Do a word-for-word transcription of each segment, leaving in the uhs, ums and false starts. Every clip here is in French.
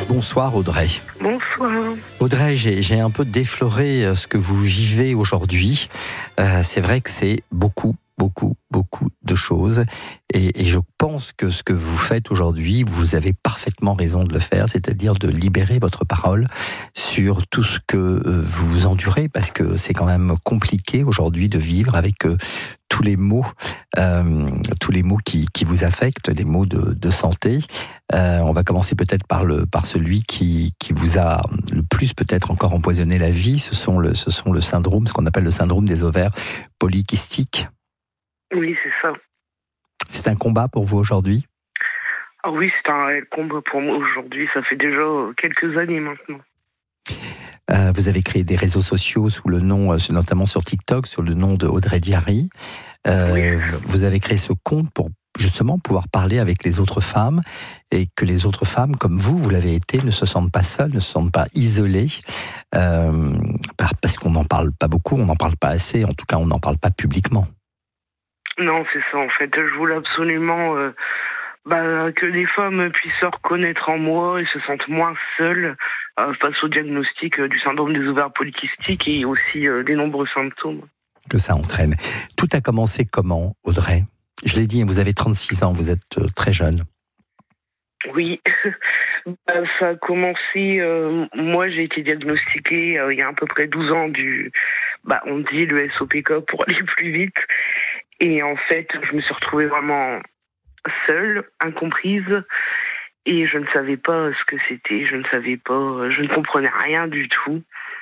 Bonsoir Audrey. Bonsoir. Audrey, j'ai, j'ai un peu défloré ce que vous vivez aujourd'hui. Euh, c'est vrai que c'est beaucoup, beaucoup, beaucoup de choses. Et, et je pense que ce que vous faites aujourd'hui, vous avez parfaitement raison de le faire, c'est-à-dire de libérer votre parole sur tout ce que vous endurez, parce que c'est quand même compliqué aujourd'hui de vivre avec euh, tous les mots, euh, tous les mots qui, qui vous affectent, des mots de, de santé. Euh, on va commencer peut-être par le par celui qui qui vous a le plus peut-être encore empoisonné la vie. Ce sont le ce sont le syndrome, ce qu'on appelle le syndrome des ovaires polykystiques. Oui, c'est ça. C'est un combat pour vous aujourd'hui? Ah oui, c'est un réel combat pour moi aujourd'hui. Ça fait déjà quelques années maintenant. Euh, vous avez créé des réseaux sociaux sous le nom, notamment sur TikTok, sous le nom de Audrey Diary. Euh, oui. Vous avez créé ce compte pour justement pouvoir parler avec les autres femmes et que les autres femmes, comme vous, vous l'avez été, ne se sentent pas seules, ne se sentent pas isolées, euh, parce qu'on n'en parle pas beaucoup, on n'en parle pas assez, en tout cas on n'en parle pas publiquement. Non, c'est ça en fait. Je voulais absolument euh, bah, que les femmes puissent se reconnaître en moi et se sentent moins seules euh, face au diagnostic euh, du syndrome des ovaires polykystiques et aussi euh, des nombreux symptômes que ça entraîne. Tout a commencé comment, Audrey? Je l'ai dit, vous avez trente-six ans, vous êtes très jeune. Oui, bah, ça a commencé, euh, moi j'ai été diagnostiquée euh, il y a à peu près douze ans du, bah, on dit le S O P K pour aller plus vite. Et en fait, je me suis retrouvée vraiment seule, incomprise, et je ne savais pas ce que c'était, je ne savais pas, je ne comprenais rien du tout.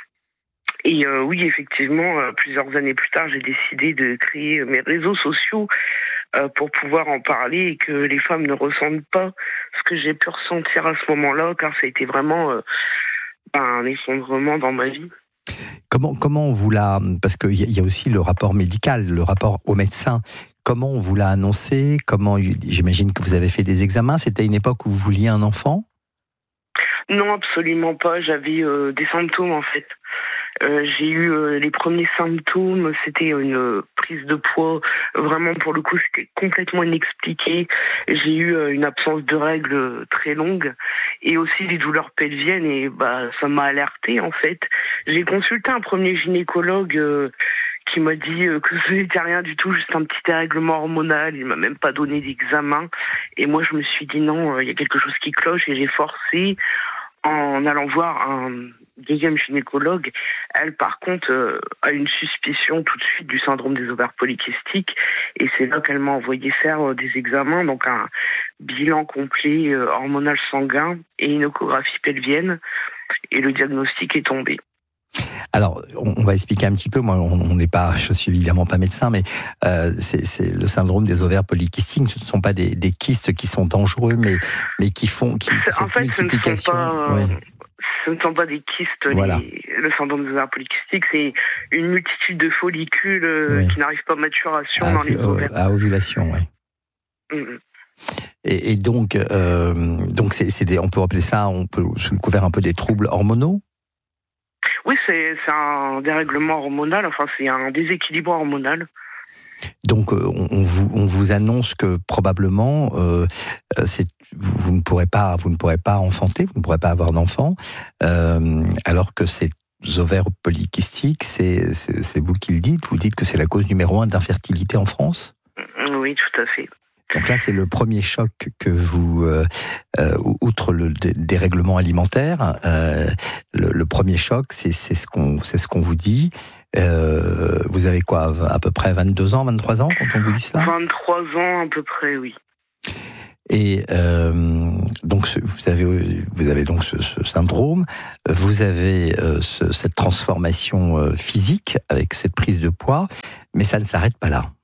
Et euh, oui, effectivement, euh, plusieurs années plus tard, j'ai décidé de créer mes réseaux sociaux euh, pour pouvoir en parler et que les femmes ne ressentent pas ce que j'ai pu ressentir à ce moment-là, car ça a été vraiment euh, un effondrement dans ma vie. Comment, comment on vous l'a... Parce qu'il y, y a aussi le rapport médical, le rapport au médecin. Comment on vous l'a annoncé? Comment, j'imagine que vous avez fait des examens. C'était une époque où vous vouliez un enfant? Non, absolument pas. J'avais euh, des symptômes, en fait. Euh, j'ai eu euh, les premiers symptômes, c'était une euh, prise de poids, vraiment pour le coup c'était complètement inexpliqué. J'ai eu euh, une absence de règles très longue et aussi des douleurs pelviennes et bah ça m'a alertée en fait. J'ai consulté un premier gynécologue euh, qui m'a dit euh, que ce n'était rien du tout, juste un petit dérèglement hormonal, il m'a même pas donné d'examen et moi je me suis dit non, il euh, y a quelque chose qui cloche et j'ai forcé en allant voir un deuxième gynécologue. Elle, par contre, euh, a une suspicion tout de suite du syndrome des ovaires polykystiques. Et c'est là qu'elle m'a envoyé faire euh, des examens, donc un bilan complet euh, hormonal sanguin et une échographie pelvienne. Et le diagnostic est tombé. Alors, on va expliquer un petit peu. Moi, on n'est pas, je suis évidemment pas médecin, mais euh, c'est, c'est le syndrome des ovaires polykystiques. Ce ne sont pas des, des kystes qui sont dangereux, mais mais qui font, qui en fait, multiplication. Ce ne sont pas, ouais. ce ne sont pas des kystes. Voilà. Les, le syndrome des ovaires polykystiques, c'est une multitude de follicules euh, oui. qui n'arrivent pas à maturation à, dans les ovaires. À ovulation, oui. Mm-hmm. Et, et donc, euh, donc c'est, c'est des, on peut appeler ça, on peut sous le couvert un peu des troubles hormonaux. Oui, c'est, c'est un dérèglement hormonal, enfin c'est un déséquilibre hormonal. Donc on, on, vous, on vous annonce que probablement euh, c'est, vous, vous, ne pourrez pas, vous ne pourrez pas enfanter, vous ne pourrez pas avoir d'enfant, euh, alors que ces ovaires polykystiques, c'est, c'est, c'est vous qui le dites, vous dites que c'est la cause numéro un d'infertilité en France? Oui, tout à fait. Donc là, c'est le premier choc que vous, euh, euh, outre le dé- dérèglement alimentaire, euh, le, le premier choc, c'est, c'est, ce qu'on, c'est ce qu'on vous dit. Euh, vous avez quoi, à peu près vingt-deux ans, vingt-trois ans quand on vous dit cela? vingt-trois ans à peu près, oui. Et euh, donc vous avez, vous avez donc ce, ce syndrome, vous avez euh, ce, cette transformation euh, physique avec cette prise de poids, mais ça ne s'arrête pas là.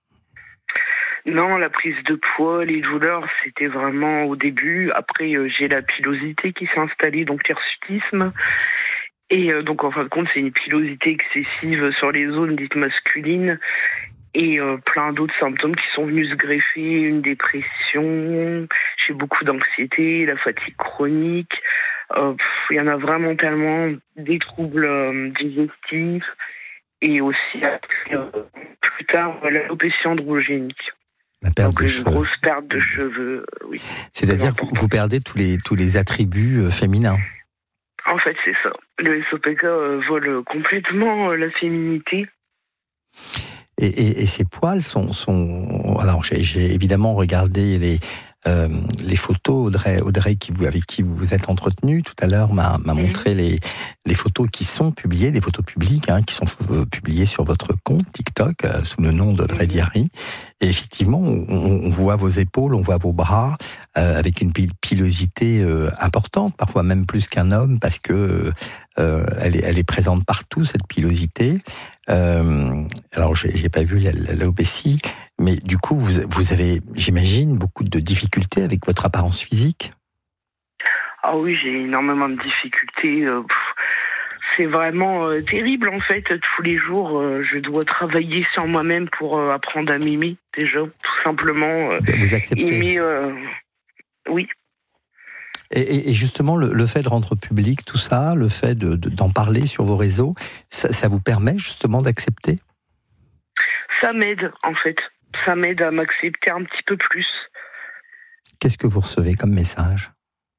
Non, la prise de poids, les douleurs, c'était vraiment au début. Après, euh, j'ai la pilosité qui s'est installée, donc l'hirsutisme. Et euh, donc, en fin de compte, c'est une pilosité excessive sur les zones dites masculines. Et euh, plein d'autres symptômes qui sont venus se greffer. Une dépression, j'ai beaucoup d'anxiété, la fatigue chronique. Euh, pff, il y en a vraiment tellement. Des troubles euh, digestifs. Et aussi, après, euh, plus tard, l'alopécie androgénique. La perte Donc de une cheveux. grosse perte de cheveux, euh, oui. C'est-à-dire que vous, vous perdez tous les, tous les attributs euh, féminins. En fait, c'est ça. Le S O P K euh, vole complètement euh, la féminité. Et, et, et ces poils sont... sont... Alors, j'ai, j'ai évidemment regardé les, euh, les photos. Audrey, Audrey qui vous, avec qui vous vous êtes entretenue tout à l'heure, m'a, m'a mmh. montré les, les photos qui sont publiées, les photos publiques, hein, qui sont euh, publiées sur votre compte TikTok, euh, sous le nom d'Audrey mmh. Diary. Et effectivement, on, on voit vos épaules, on voit vos bras, euh, avec une pilosité euh, importante, parfois même plus qu'un homme, parce que euh, elle, est, elle est présente partout, cette pilosité. Euh, alors, j'ai, j'ai pas vu l'alopécie, mais du coup, vous, vous avez, j'imagine, beaucoup de difficultés avec votre apparence physique. Ah oui, j'ai énormément de difficultés. Euh, c'est vraiment euh, terrible, en fait. Tous les jours, euh, je dois travailler sur moi-même pour euh, apprendre à m'aimer, déjà, tout simplement. Euh, vous acceptez. Aimer, euh, oui. Et, et justement, le, le fait de rendre public tout ça, le fait de, de, d'en parler sur vos réseaux, ça, ça vous permet justement d'accepter ? Ça m'aide, en fait. Ça m'aide à m'accepter un petit peu plus. Qu'est-ce que vous recevez comme message ?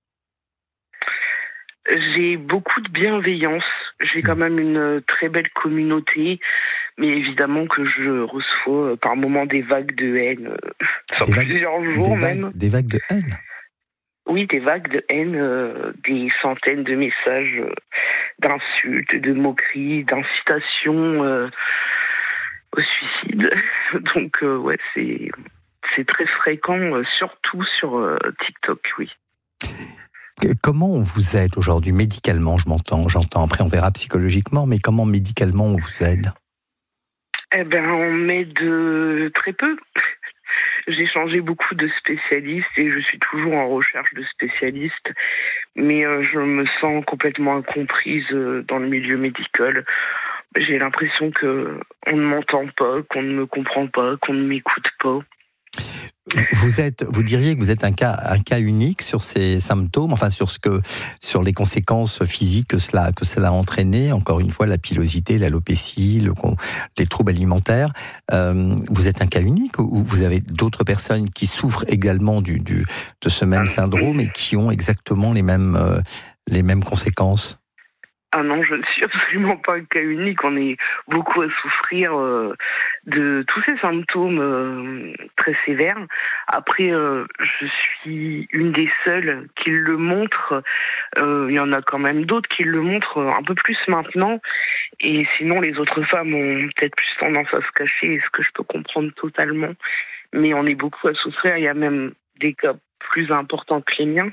J'ai beaucoup de bienveillance. J'ai quand même une très belle communauté. Mais évidemment que je reçois par moments des vagues de haine. Sur des plusieurs vagues, jours des même. Vagues, des vagues de haine ? Oui, des vagues de haine, euh, des centaines de messages euh, d'insultes, de moqueries, d'incitations euh, au suicide. Donc, euh, ouais, c'est, c'est très fréquent, euh, surtout sur euh, TikTok, oui. Comment on vous aide aujourd'hui, médicalement, je m'entends, j'entends, après on verra psychologiquement, mais comment médicalement on vous aide ? Eh ben, on m'aide euh, très peu. J'ai changé beaucoup de spécialistes et je suis toujours en recherche de spécialistes, mais euh, je me sens complètement incomprise euh, dans le milieu médical. J'ai l'impression que on ne m'entend pas, qu'on ne me comprend pas, qu'on ne m'écoute pas. Vous êtes, vous diriez que vous êtes un cas, un cas unique sur ces symptômes, enfin sur ce que, sur les conséquences physiques que cela, que cela a entraîné. Encore une fois, la pilosité, l'alopécie, le, les troubles alimentaires. Euh, vous êtes un cas unique ou vous avez d'autres personnes qui souffrent également du, du, de ce même syndrome et qui ont exactement les mêmes, euh, les mêmes conséquences? Ah non, je ne suis absolument pas un cas unique. On est beaucoup à souffrir euh, de tous ces symptômes euh, très sévères. Après, euh, je suis une des seules qui le montre. Euh, il y en a quand même d'autres qui le montrent un peu plus maintenant. Et sinon, les autres femmes ont peut-être plus tendance à se cacher, ce que je peux comprendre totalement. Mais on est beaucoup à souffrir. Il y a même des cas plus importants que les miens.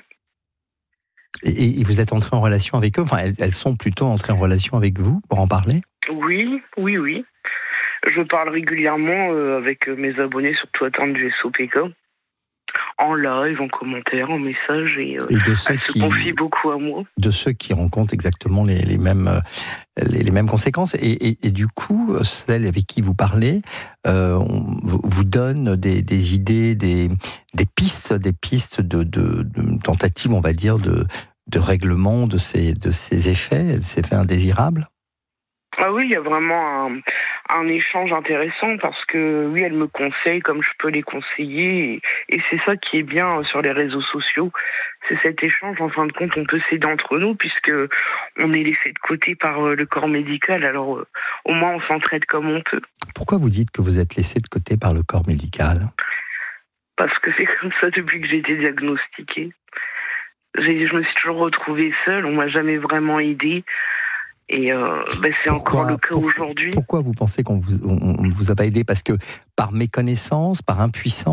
Et, et vous êtes entré en relation avec eux, enfin elles, elles sont plutôt entrées en relation avec vous pour en parler ? Oui, oui, oui. Je parle régulièrement euh, avec mes abonnés sur Twitter du S O P K, en live, en commentaire, en message, et, euh, et de ceux elles qui, se confient beaucoup à moi. De ceux qui rencontrent exactement les, les, mêmes, les, les mêmes conséquences. Et, et, et du coup, celles avec qui vous parlez euh, on, vous donnent des, des idées, des, des pistes, des pistes de, de, de tentatives, on va dire, de, de règlement de ces, de ces effets, de ces effets indésirables. Ah oui, il y a vraiment un, un échange intéressant parce que oui, elle me conseille comme je peux les conseiller et, et c'est ça qui est bien sur les réseaux sociaux. C'est cet échange, en fin de compte, on peut s'aider entre nous puisque on est laissé de côté par le corps médical. Alors euh, au moins on s'entraide comme on peut. Pourquoi vous dites que vous êtes laissé de côté par le corps médical ? Parce que c'est comme ça depuis que j'ai été diagnostiquée. J'ai, je me suis toujours retrouvée seule, on m'a jamais vraiment aidée. Et euh, ben c'est pourquoi, encore le cas pour, aujourd'hui. Pourquoi vous pensez qu'on vous, on, on vous a pas aidé ? Parce que par méconnaissance, par impuissance ?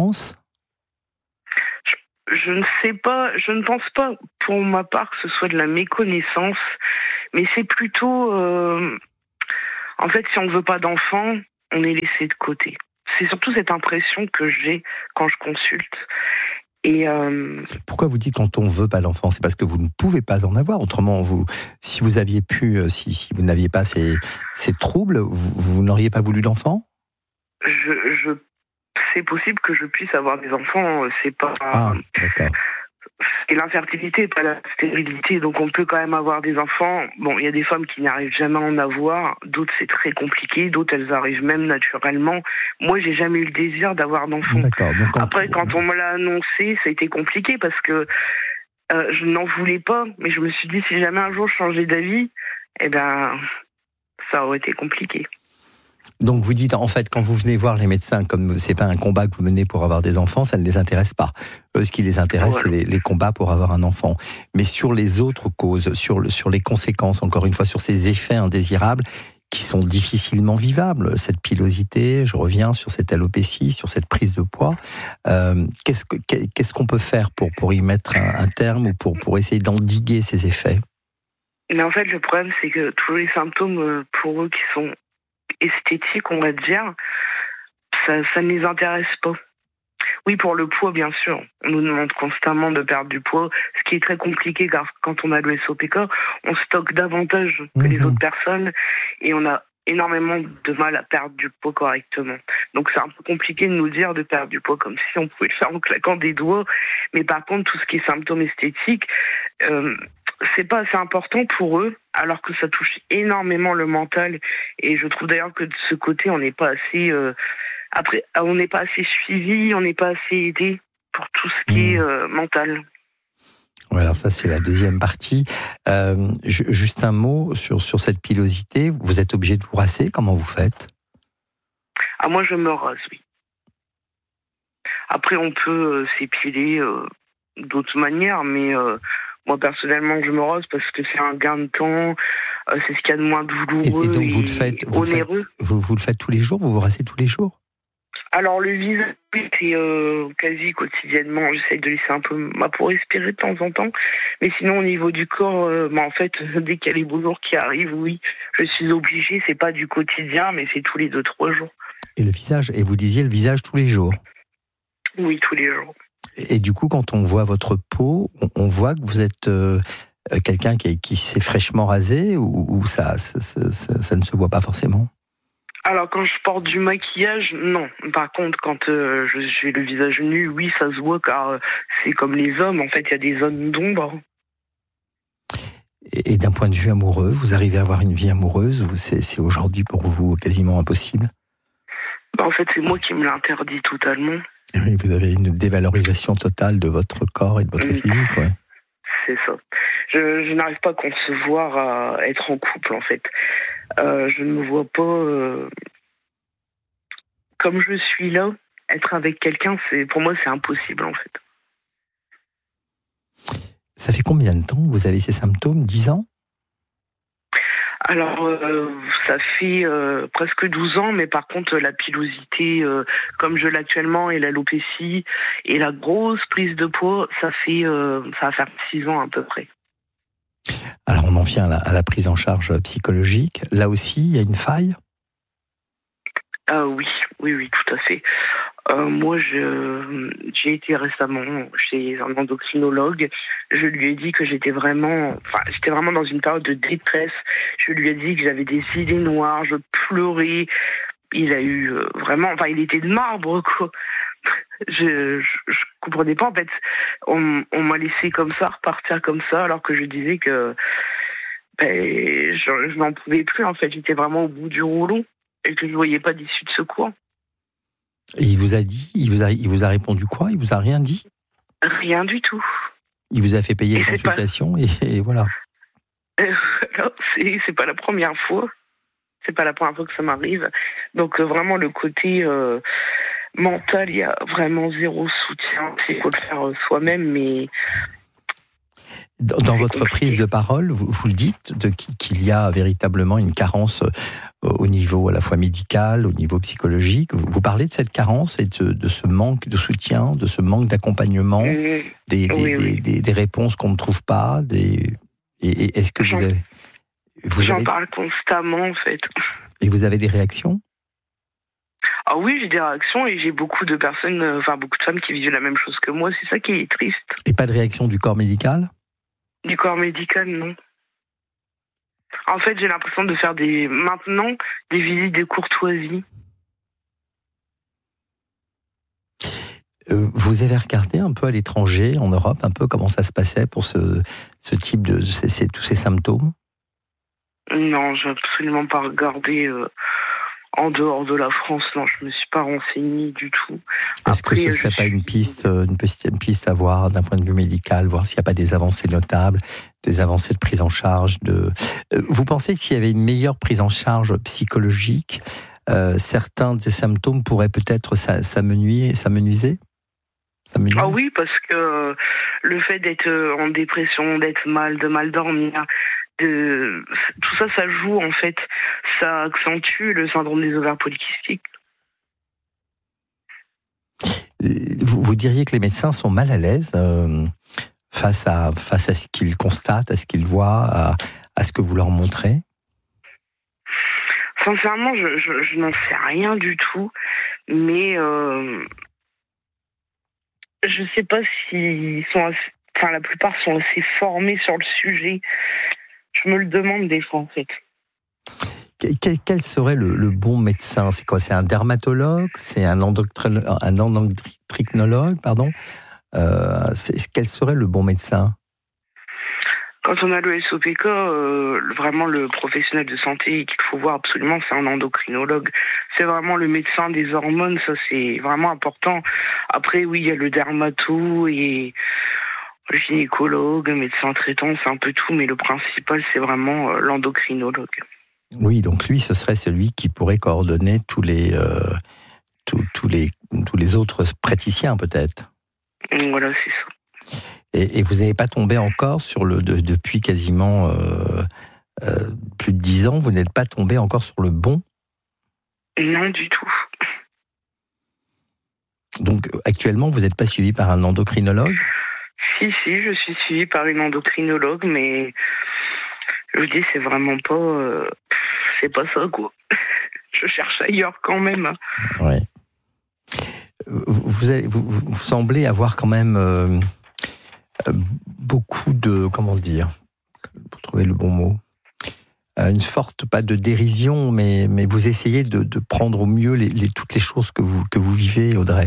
je, je ne sais pas, je ne pense pas pour ma part que ce soit de la méconnaissance, mais c'est plutôt, euh, en fait, si on ne veut pas d'enfant, on est laissé de côté. C'est surtout cette impression que j'ai quand je consulte. Et euh... Pourquoi vous dites quand on veut pas d'enfant ? C'est parce que vous ne pouvez pas en avoir. Autrement, vous, si vous aviez pu, si, si vous n'aviez pas ces, ces troubles, vous, vous n'auriez pas voulu d'enfant ? je, je, c'est possible que je puisse avoir des enfants. C'est pas. Ah, d'accord. c'est l'infertilité, pas la stérilité. Donc on peut quand même avoir des enfants. Bon, il y a des femmes qui n'arrivent jamais à en avoir. D'autres, c'est très compliqué. D'autres, elles arrivent même naturellement. Moi, j'ai jamais eu le désir d'avoir d'enfants. D'accord. Donc, en... Après, quand on me l'a annoncé, ça a été compliqué parce que euh, je n'en voulais pas. Mais je me suis dit, si jamais un jour je changeais d'avis, eh ben, ça aurait été compliqué. Donc vous dites, en fait, quand vous venez voir les médecins, comme c'est pas un combat que vous menez pour avoir des enfants, ça ne les intéresse pas. Eux, ce qui les intéresse, voilà. c'est les, les combats pour avoir un enfant. Mais sur les autres causes, sur, le, sur les conséquences, encore une fois, sur ces effets indésirables, qui sont difficilement vivables, cette pilosité, je reviens sur cette alopécie, sur cette prise de poids, euh, qu'est-ce, que, qu'est-ce qu'on peut faire pour, pour y mettre un, un terme ou pour, pour essayer d'endiguer ces effets? Mais en fait, le problème, c'est que tous les symptômes, pour eux, qui sont esthétiques, on va dire, ça, ça ne les intéresse pas. Oui, pour le poids, bien sûr. On nous demande constamment de perdre du poids, ce qui est très compliqué, car quand on a le S O P K, on stocke davantage que mmh. les autres personnes, et on a énormément de mal à perdre du poids correctement. Donc c'est un peu compliqué de nous dire de perdre du poids comme si on pouvait le faire en claquant des doigts. Mais par contre, tout ce qui est symptômes esthétiques, euh, c'est pas assez important pour eux, alors que ça touche énormément le mental. Et je trouve d'ailleurs que de ce côté, on n'est pas assez, euh, après, on n'est pas assez suivi, on n'est pas assez aidé pour tout ce qui mmh. est euh, mental. Voilà, ça c'est la deuxième partie. Euh, juste un mot sur, sur cette pilosité. Vous êtes obligé de vous rasser, comment vous faites? Ah, moi je me rase, oui. Après on peut euh, s'épiler euh, d'autres manières, mais euh, moi personnellement je me rase parce que c'est un gain de temps, euh, c'est ce qu'il y a de moins douloureux et, et donc vous le faites, vous onéreux. Le faites, vous, vous le faites tous les jours, vous vous rassez tous les jours? Alors le visage, c'est euh, quasi quotidiennement. J'essaie de laisser un peu bah, pour respirer de temps en temps. Mais sinon au niveau du corps, euh, bah, en fait, dès qu'il y a les beaux jours qui arrivent, oui, je suis obligée. C'est pas du quotidien, mais c'est tous les deux trois jours. Et le visage, et vous disiez le visage tous les jours? Oui, tous les jours. Et, et du coup, quand on voit votre peau, on, on voit que vous êtes euh, quelqu'un qui, qui s'est fraîchement rasé, ou, ou ça, ça, ça, ça, ça ne se voit pas forcément? Alors quand je porte du maquillage, non. Par contre, quand euh, je j'ai le visage nu, oui, ça se voit, car euh, c'est comme les hommes, en fait, il y a des zones d'ombre. Et, et d'un point de vue amoureux, vous arrivez à avoir une vie amoureuse, ou c'est, c'est aujourd'hui pour vous quasiment impossible? Bah, en fait, c'est moi qui me l'interdis totalement. Oui, vous avez une dévalorisation totale de votre corps et de votre mmh. physique, ouais. C'est ça. Je, je n'arrive pas à concevoir à être en couple, en fait. Euh, je ne me vois pas euh, comme je suis là. Être avec quelqu'un, c'est pour moi, c'est impossible, en fait. Ça fait combien de temps que vous avez ces symptômes? dix ans? Alors, euh, ça fait euh, presque douze ans, mais par contre, la pilosité, euh, comme je l'ai actuellement, et l'alopécie, et la grosse prise de poids, ça fait, euh, ça va faire six ans à peu près. Alors, on en vient à la, à la prise en charge psychologique. Là aussi, il y a une faille? euh, Oui, oui, oui, tout à fait. Euh, moi, je, j'ai été récemment chez un endocrinologue. Je lui ai dit que j'étais vraiment, enfin, j'étais vraiment dans une période de détresse. Je lui ai dit que j'avais des idées noires, je pleurais. Il a eu euh, vraiment, enfin, il était de marbre, quoi. Je, je, je comprenais pas, en fait. On, on m'a laissé comme ça, repartir comme ça, alors que je disais que ben, je, je n'en pouvais plus, en fait. J'étais vraiment au bout du rouleau et que je voyais pas d'issue de secours. Et il vous a dit, il vous a, il vous a répondu quoi? Il vous a rien dit? Rien du tout. Il vous a fait payer et les consultations pas... et, et voilà. Euh, non, c'est, c'est pas la première fois. C'est pas la première fois que ça m'arrive. Donc euh, vraiment le côté euh, mental, il y a vraiment zéro soutien. Il faut le faire euh, soi-même, mais dans, dans votre compliqué. Prise de parole, vous, vous le dites, de, qu'il y a véritablement une carence au niveau à la fois médical, au niveau psychologique. Vous, vous parlez de cette carence et de, de ce manque de soutien, de ce manque d'accompagnement, mmh. des, des, oui, des, oui. Des, des réponses qu'on ne trouve pas. Des... Et, et est-ce que j'en, vous avez... Vous j'en avez... parle constamment, en fait. Et vous avez des réactions? Ah oui, j'ai des réactions et j'ai beaucoup de personnes, enfin beaucoup de femmes qui vivent la même chose que moi. C'est ça qui est triste. Et pas de réaction du corps médical? Du corps médical, non. En fait, j'ai l'impression de faire des maintenant des visites de courtoisie. Euh, vous avez regardé un peu à l'étranger, en Europe, un peu comment ça se passait pour ce, ce type de, ces, ces, tous ces symptômes? Non, j'ai absolument pas regardé euh, en dehors de la France. Non, je me suis pas renseignée du tout. Est-ce Après, que ce serait je pas suis... une piste, une piste, une piste à voir d'un point de vue médical, voir s'il n'y a pas des avancées notables, des avancées de prise en charge de. Euh, Vous pensez qu'il y avait une meilleure prise en charge psychologique? Euh, certains de ces symptômes pourraient peut-être s'a- s'amenuiser, s'amenuiser? Ah oui, parce que le fait d'être en dépression, d'être mal, de mal dormir, de... tout ça, ça joue en fait. Ça accentue le syndrome des ovaires polykystiques. Vous, vous diriez que les médecins sont mal à l'aise euh, face à face à ce qu'ils constatent, à ce qu'ils voient, à, à ce que vous leur montrez? Sincèrement, je, je, je n'en sais rien du tout, mais euh, je sais pas s'ils sont assez... Enfin, la plupart sont assez formés sur le sujet. Je me le demande des fois, en fait. Quel, quel serait le, le bon médecin? C'est quoi? C'est un dermatologue? C'est un, endocrin- un endocrinologue, pardon? Euh, c'est, quel serait le bon médecin? Quand on a le S O P K, euh, vraiment le professionnel de santé qu'il faut voir absolument, c'est un endocrinologue. C'est vraiment le médecin des hormones, ça c'est vraiment important. Après, oui, il y a le dermato et le gynécologue, le médecin traitant, c'est un peu tout, mais le principal, c'est vraiment euh, l'endocrinologue. Oui, donc lui, ce serait celui qui pourrait coordonner tous les, euh, tous, tous les, tous les autres praticiens, peut-être. Voilà, c'est ça. Et, et vous n'avez pas tombé encore sur le, de, depuis quasiment euh, euh, plus de dix ans, vous n'êtes pas tombé encore sur le bon? Non, du tout. Donc actuellement, vous n'êtes pas suivi par un endocrinologue? Si, si, je suis suivie par une endocrinologue, mais je vous dis, c'est vraiment pas... Euh, c'est pas ça, quoi. Je cherche ailleurs quand même. Oui. Vous, avez, vous, vous semblez avoir quand même euh, beaucoup de... Comment dire? Pour trouver le bon mot. Une forte, pas de dérision, mais, mais vous essayez de, de prendre au mieux les, les, toutes les choses que vous, que vous vivez, Audrey.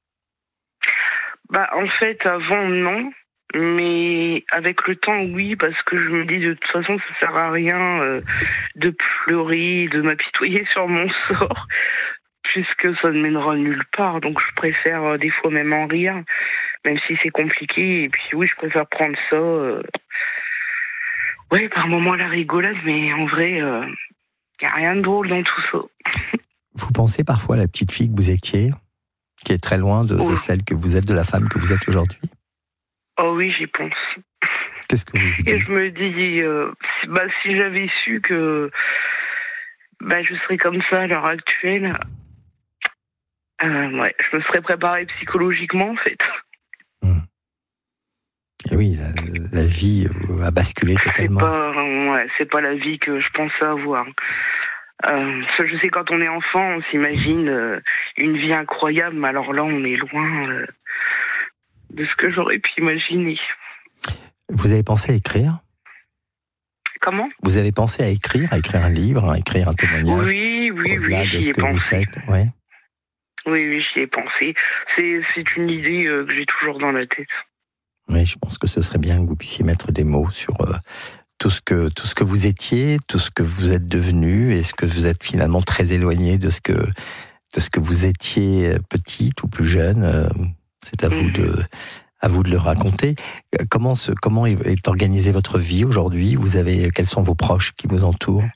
Bah, en fait, avant, non. Mais avec le temps, oui, parce que je me dis de toute façon, ça sert à rien euh, de pleurer, de m'apitoyer sur mon sort, puisque ça ne mènera nulle part. Donc je préfère euh, des fois même en rire, même si c'est compliqué. Et puis oui, je préfère prendre ça, euh... ouais, par moments la rigolade, mais en vrai, il euh, n'y a rien de drôle dans tout ça. Vous pensez parfois à la petite fille que vous étiez, qui est très loin de, oui. de celle que vous êtes, de la femme que vous êtes aujourd'hui? Oh oui, j'y pense. Qu'est-ce que vous vous dites? Et je me dis, euh, si, bah, si j'avais su que bah, je serais comme ça à l'heure actuelle, euh, ouais, je me serais préparée psychologiquement, en fait. Mmh. Et oui, la, la vie a basculé totalement. C'est pas, ouais, c'est pas la vie que je pensais avoir. Euh, je sais, quand on est enfant, on s'imagine euh, une vie incroyable, mais alors là, on est loin euh, de ce que j'aurais pu imaginer. Vous avez pensé à écrire? Comment? Vous avez pensé à écrire, à écrire un livre, à écrire un témoignage? Oui, oui, oui, j'y ai pensé. Ouais. Oui, oui, j'y ai pensé. C'est, c'est une idée euh, que j'ai toujours dans la tête. Oui, je pense que ce serait bien que vous puissiez mettre des mots sur euh, tout ce que tout ce que vous étiez, tout ce que vous êtes devenu, et ce que vous êtes finalement très éloigné de ce que de ce que vous étiez petite ou plus jeune. Euh, c'est à mmh. vous de à vous de le raconter. Comment se, comment est organisée votre vie aujourd'hui? Vous avez, quels sont vos proches qui vous entourent?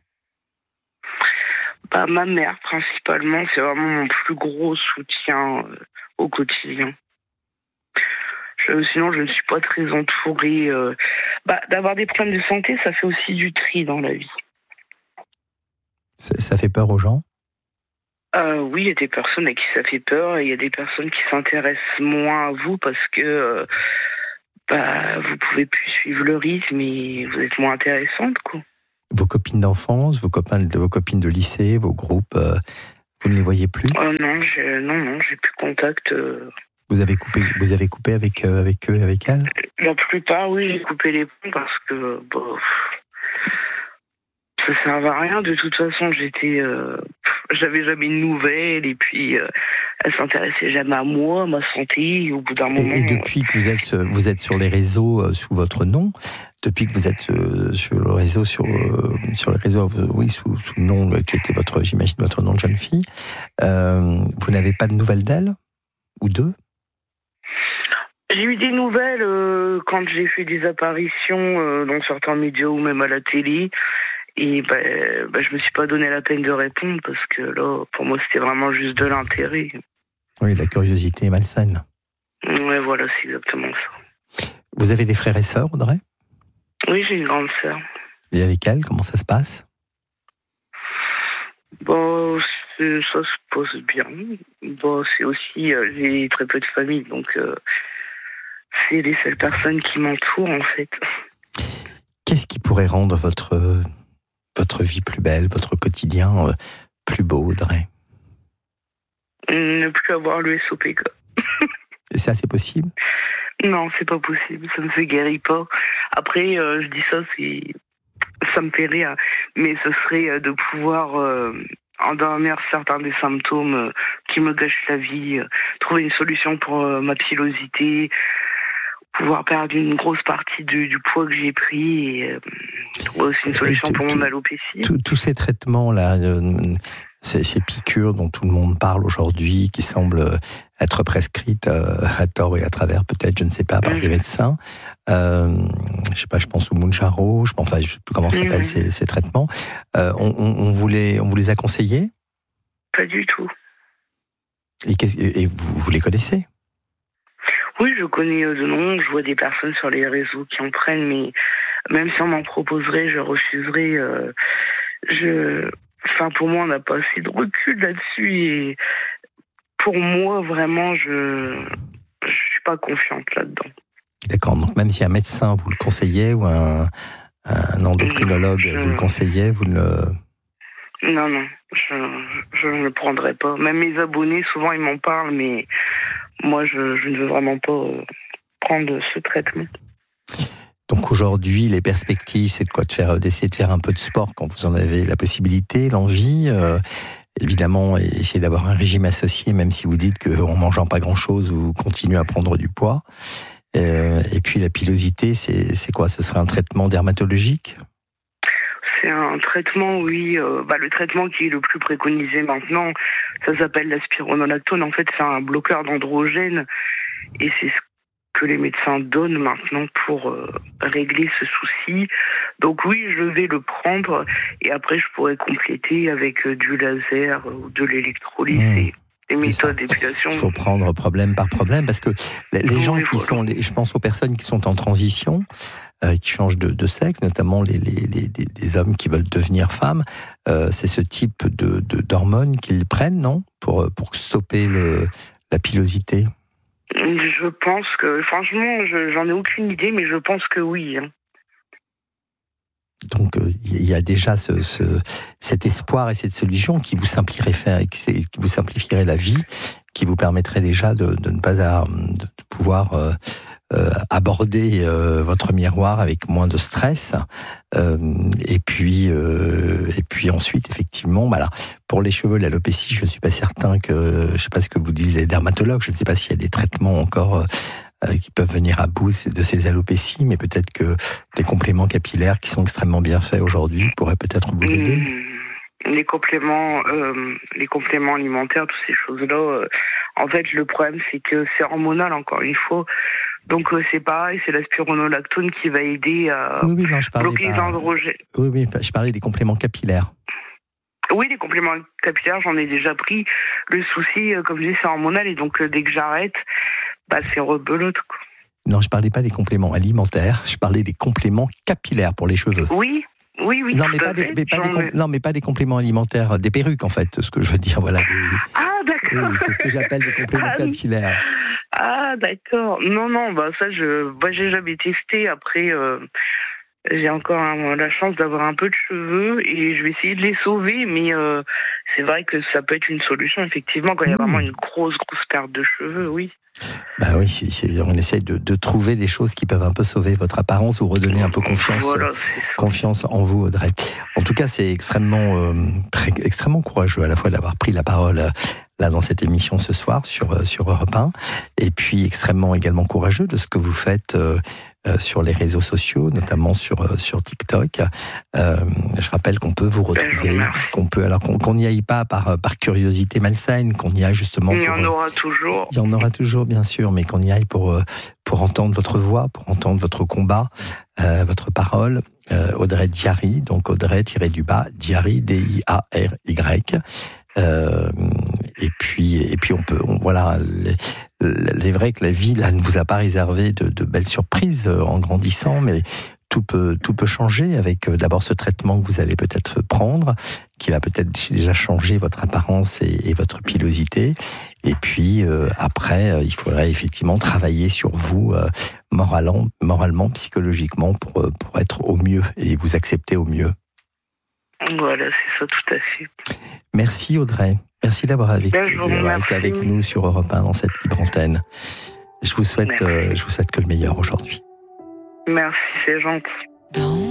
Bah, ma mère principalement, c'est vraiment mon plus gros soutien euh, au quotidien. Je, sinon, je ne suis pas très entourée. Euh, bah, d'avoir des problèmes de santé, ça fait aussi du tri dans la vie. Ça, ça fait peur aux gens? Euh, oui, il y a des personnes à qui ça fait peur, et il y a des personnes qui s'intéressent moins à vous parce que euh, bah, vous pouvez plus suivre le rythme et vous êtes moins intéressante, quoi. Vos copines d'enfance, vos copains, vos copines de lycée, vos groupes, euh, vous ne les voyez plus? euh, Non, j'ai, non, non, j'ai plus contact. Euh... Vous avez coupé, vous avez coupé avec euh, avec eux, et avec elles? La plupart, oui, j'ai coupé les ponts parce que bah, ça servait à rien. De toute façon, j'étais, euh, j'avais jamais de nouvelles, et puis euh, elle s'intéressait jamais à moi, à ma santé. Et au bout d'un moment. Et, et depuis que vous êtes, vous êtes sur les réseaux euh, sous votre nom, depuis que vous êtes euh, sur le réseau, sur euh, sur le réseau, oui, sous, sous le nom qui était votre, j'imagine, votre nom de jeune fille, euh, vous n'avez pas de nouvelles d'elle ou d'eux? J'ai eu des nouvelles euh, quand j'ai fait des apparitions euh, dans certains médias ou même à la télé. Et ben, ben, je me suis pas donné la peine de répondre parce que là, pour moi, c'était vraiment juste de l'intérêt. Oui, la curiosité est malsaine. Ouais, voilà, c'est exactement ça. Vous avez des frères et sœurs, Audrey? Oui, j'ai une grande sœur. Et avec elle, comment ça se passe? Bon, c'est, ça se passe bien. Bon, c'est aussi, euh, j'ai très peu de famille, donc euh, c'est les seules personnes qui m'entourent, en fait. Qu'est-ce qui pourrait rendre votre, euh, votre vie plus belle, votre quotidien euh, plus beau, Audrey? Ne plus avoir le S O P K. Et ça, c'est possible? Non, c'est pas possible, ça ne se guérit pas. Après, euh, je dis ça, c'est, ça me fait rire, mais ce serait de pouvoir euh, endormir certains des symptômes euh, qui me gâchent la vie, euh, trouver une solution pour euh, ma pilosité, pouvoir perdre une grosse partie du, du poids que j'ai pris et euh, trouver aussi une solution pour mon alopécie. Tous ces traitements-là, euh, ces, ces piqûres dont tout le monde parle aujourd'hui, qui semblent être prescrites euh, à tort et à travers, peut-être, je ne sais pas, par mmh. des médecins. Euh, je sais pas, je pense au Mounjaro, je pense, enfin, je sais plus comment s'appellent mmh. ces, ces traitements. Euh, on, on, on, vous les, on vous les a conseillés? Pas du tout. Et, et vous, vous les connaissez? Oui, je connais de nom, je vois des personnes sur les réseaux qui en prennent, mais même si on m'en proposerait, je refuserais. Euh, je, enfin, pour moi, on n'a pas assez de recul là-dessus et pour moi, vraiment, je je suis pas confiante là-dedans. D'accord, donc même si un médecin vous le conseillait ou un, un endocrinologue je... vous le conseillait, vous ne... Non, non, je, je ne le prendrai pas. Même mes abonnés, souvent, ils m'en parlent, mais moi, je, je ne veux vraiment pas prendre ce traitement. Donc aujourd'hui, les perspectives, c'est de quoi de faire, d'essayer de faire un peu de sport quand vous en avez la possibilité, l'envie. Euh, évidemment, essayer d'avoir un régime associé, même si vous dites qu'en mangeant pas grand-chose, vous continuez à prendre du poids. Euh, et puis la pilosité, c'est, c'est quoi? Ce serait un traitement dermatologique? C'est un traitement, oui. Euh, bah, le traitement qui est le plus préconisé maintenant, ça s'appelle la spironolactone. En fait, c'est un bloqueur d'androgène et c'est ce que les médecins donnent maintenant pour euh, régler ce souci. Donc oui, je vais le prendre et après je pourrais compléter avec euh, du laser ou de l'électrolyse mmh. et des méthodes d'épilation. Il faut prendre problème par problème parce que les, les gens oui, qui voilà. sont, les, je pense aux personnes qui sont en transition, euh, qui changent de, de sexe, notamment les, les, les, les hommes qui veulent devenir femmes, euh, c'est ce type de, de, d'hormones qu'ils prennent, non, pour, pour stopper le, la pilosité? Je pense que, franchement, je, j'en ai aucune idée, mais je pense que oui. Hein. Donc, il euh, y a déjà ce, ce, cet espoir et cette solution qui vous simplifierait, faire, qui vous simplifierait la vie, qui vous permettrait déjà de, de ne pas à, de pouvoir euh, euh, aborder euh, votre miroir avec moins de stress. Euh, et puis, euh, et puis ensuite, effectivement, bah là, pour les cheveux, l'alopécie, je ne suis pas certain que, je ne sais pas ce que vous disent les dermatologues, je ne sais pas s'il y a des traitements encore euh, qui peuvent venir à bout de ces alopécies, mais peut-être que les compléments capillaires qui sont extrêmement bien faits aujourd'hui pourraient peut-être vous aider. Mmh, les compléments, euh, les compléments alimentaires, toutes ces choses-là, euh, en fait, le problème, c'est que c'est hormonal, encore une fois. Donc euh, c'est pareil, c'est la spironolactone qui va aider à oui, oui, non, je bloquer pas... les androgènes. Oui, oui, je parlais des compléments capillaires. Oui, les compléments capillaires, j'en ai déjà pris. Le souci, euh, comme je dis, c'est hormonal et donc euh, dès que j'arrête, bah c'est rebelote, quoi. Non, je parlais pas des compléments alimentaires, je parlais des compléments capillaires pour les cheveux. Oui, oui, oui. Non, mais pas, des, mais pas des compl- non, mais pas des compléments alimentaires, des perruques en fait, ce que je veux dire, voilà. Des... Ah, d'accord. Oui, c'est ce que j'appelle des compléments ah, capillaires. Ah, d'accord. Non, non, bah ça, je, bah, j'ai jamais testé. Après, euh, j'ai encore hein, la chance d'avoir un peu de cheveux et je vais essayer de les sauver, mais euh, c'est vrai que ça peut être une solution, effectivement, quand il y a mmh. vraiment une grosse, grosse perte de cheveux, oui. Bah oui, c'est, c'est, on essaie de, de trouver des choses qui peuvent un peu sauver votre apparence ou redonner un peu confiance, voilà, confiance en vous, Audrey. En tout cas, c'est extrêmement, euh, très, extrêmement courageux à la fois d'avoir pris la parole là dans cette émission ce soir sur sur Europe un, et puis extrêmement également courageux de ce que vous faites euh, euh, sur les réseaux sociaux, notamment sur euh, sur TikTok. Euh, je rappelle qu'on peut vous retrouver, qu'on peut alors qu'on qu'on n'y aille pas par par curiosité malsaine, qu'on y aille justement. Il y pour, en aura toujours. Il y en aura toujours, bien sûr, mais qu'on y aille pour pour entendre votre voix, pour entendre votre combat, euh, votre parole. Euh, Audrey Diary, donc Audrey-du-bas, Diary, D I A R Y. Euh, et puis, et puis on peut, on, voilà, les, c'est vrai que la vie là ne vous a pas réservé de, de belles surprises en grandissant, mais tout peut, tout peut changer avec d'abord ce traitement que vous allez peut-être prendre, qui va peut-être déjà changer votre apparence et, et votre pilosité. Et puis euh, après, euh, il faudrait effectivement travailler sur vous euh, moralement, moralement, psychologiquement pour pour être au mieux et vous accepter au mieux. Voilà, c'est ça, tout à fait. Merci Audrey. Merci d'avoir avec, ben, d'avoir été avec nous sur Europe un dans cette libre antenne. Je vous souhaite, euh, je vous souhaite que le meilleur aujourd'hui. Merci, c'est gentil.